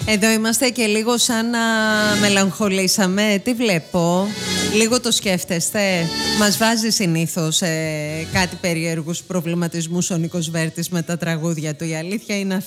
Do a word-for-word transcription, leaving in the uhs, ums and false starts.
Εδώ είμαστε και λίγο σαν να μελαγχολήσαμε. Τι βλέπω? Λίγο το σκέφτεστε? Μας βάζει συνήθως ε, κάτι περίεργους προβληματισμούς ο Νίκος Βέρτης με τα τραγούδια του. Η αλήθεια είναι αυτή.